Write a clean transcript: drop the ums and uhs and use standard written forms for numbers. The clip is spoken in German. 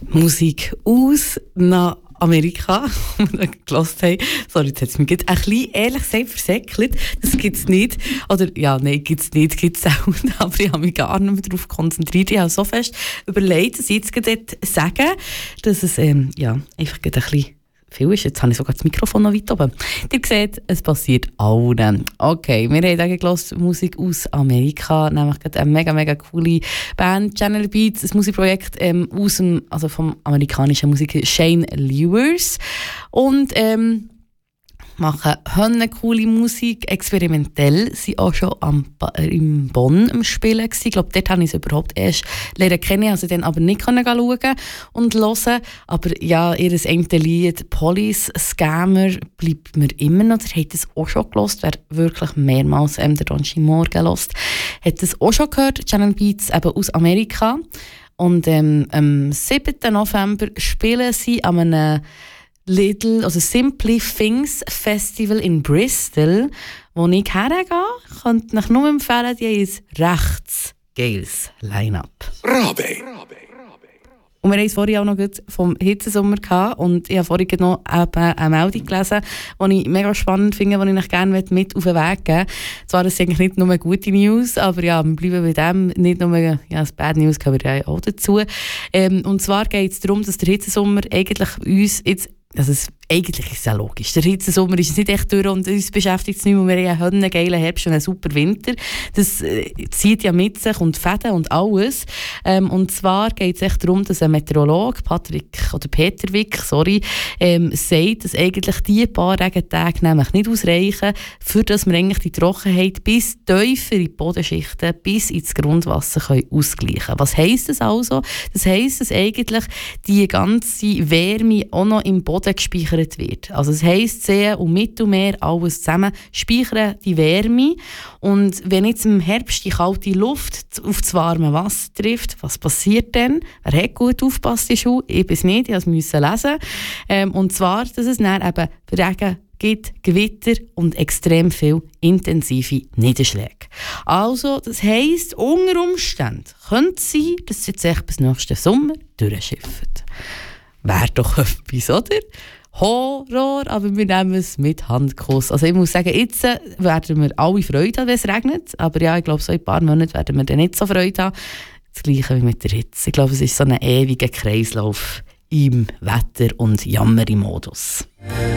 Musik aus nach Amerika, die wir gehört haben. Sorry, jetzt hat es mich ein bisschen, ehrlich gesagt, versäckelt. Das gibt es nicht. Oder, ja, nein, gibt es nicht, gibt es auch. Aber ich habe mich gar nicht mehr darauf konzentriert. Ich habe so fest überlegt, dass ich jetzt gerade sagen, dass es, einfach ein bisschen viel ist. Jetzt habe ich sogar das Mikrofon noch weit oben. Ihr seht, es passiert allen. Okay, wir haben gehört Musik aus Amerika, nämlich eine mega, mega coole Band, Channel Beats, ein Musikprojekt vom amerikanischen Musiker Shane Lewis. Und machen coole Musik, experimentell. Sie waren auch schon in Bonn am Spielen gewesen. Ich glaube, dort habe ich sie überhaupt erst lernen kennen, also dann aber nicht schauen und hören. Aber ja, ihr ende Lied «Police Scammer» bleibt mir immer noch. Ihr habt es auch schon gehört, wer wirklich mehrmals der Donchi Morgen hört, hat es auch schon gehört. Channel Beats eben aus Amerika. Und am 7. November spielen sie an einem Simply Things Festival in Bristol, wo ich hergehe. Ich könnte euch nur empfehlen, die haben ein rechts geiles Line-Up. Rabe. Und wir haben es vorhin auch noch vom Hitzesommer gehabt. Und ich habe vorhin noch eine Meldung gelesen, die ich mega spannend finde, die ich euch gerne mit auf den Weg geben möchte. Zwar ist es eigentlich nicht nur gute News, aber ja, wir bleiben bei dem. Nicht nur das Bad News gehört ja auch dazu. Und zwar geht es darum, dass der Hitzesommer eigentlich uns jetzt, eigentlich ist es ja logisch. Der Hitzesommer ist nicht echt durch und uns beschäftigt es nicht mehr. Wir haben einen geilen Herbst und einen super Winter. Das zieht ja mit sich und Fäden und alles. Und zwar geht es echt darum, dass ein Meteorologe, Peter Wick, sagt, dass eigentlich die paar Regentage nämlich nicht ausreichen, für dass wir eigentlich die Trockenheit bis tiefer in die Bodenschichten, bis ins Grundwasser können ausgleichen können. Was heisst das also? Das heisst, dass eigentlich die ganze Wärme auch noch im Boden gespeichert wird. Also es heisst, See und Mittelmeer, alles zusammen speichern die Wärme. Und wenn jetzt im Herbst die kalte Luft auf das warme Wasser trifft, was passiert dann? Wer hat gut aufgepasst in der Schule? Ich bis nicht, ich musste es lesen. Und zwar, dass es dann eben Regen gibt, Gewitter und extrem viel intensive Niederschläge. Also, das heisst, unter Umständen könnte es sein, dass es jetzt echt bis nächsten Sommer durchschifft. Wäre doch etwas, oder? Horror, aber wir nehmen es mit Handkuss. Also ich muss sagen, jetzt werden wir alle Freude haben, wenn es regnet. Aber ja, ich glaube, so in ein paar Monaten werden wir dann nicht so Freude haben. Das Gleiche wie mit der Hitze. Ich glaube, es ist so ein ewiger Kreislauf im Wetter- und Jammer-Modus.